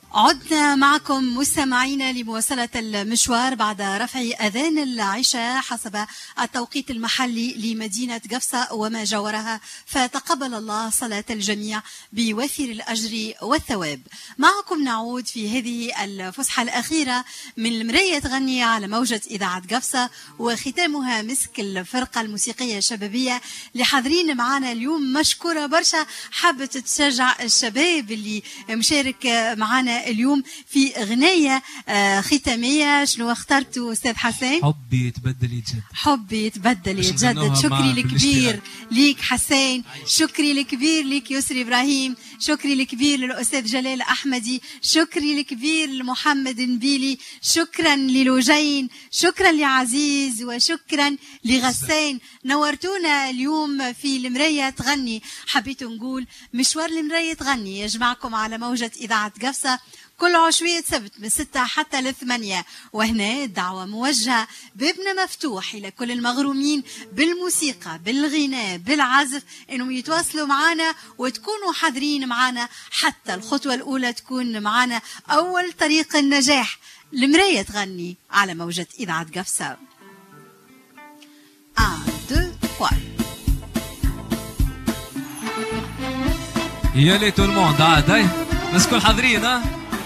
عدنا معكم مستمعينا لمواصلة المشوار بعد رفع أذان العشاء حسب التوقيت المحلي لمدينة قفصة وما جاورها، فتقبل الله صلاة الجميع بوافر الأجر والثواب. معكم نعود في هذه الفسحة الأخيرة من المراية تغني على موجة إذاعة قفصة، وختامها مسك الفرقة الموسيقية الشبابية اللي حاضرين معنا اليوم. مشكورة برشا، حابة تشجع الشباب اللي مشارك معنا اليوم في غنية ختامية. شنو اخترتوا أستاذ حسين؟ حبي يتبدل يتجدد. حبي يتبدل يتجدد. شكري الكبير ليك حسين، شكري الكبير ليك يسري إبراهيم، شكري الكبير للأستاذ جلال أحمدي، شكري الكبير لمحمد نبيلي، شكرا للوجين، شكرا لعزيز، وشكرا لغسان. نورتونا اليوم في المراية تغني. حبيت نقول مشوار المراية تغني يجمعكم على موجة إذاعة قفصة كل عشوية سبت من 6 حتى ل 8، وهنا الدعوة موجهة، بابنا مفتوح إلى كل المغرومين بالموسيقى بالغناء بالعزف إنهم يتواصلوا معنا وتكونوا حاضرين معنا حتى الخطوة الأولى تكون معنا أول طريق النجاح. المراية تغني على موجة إذاعة قفصة. 1 2 3. يا لي تو الموند عاد بس كل حاضرين.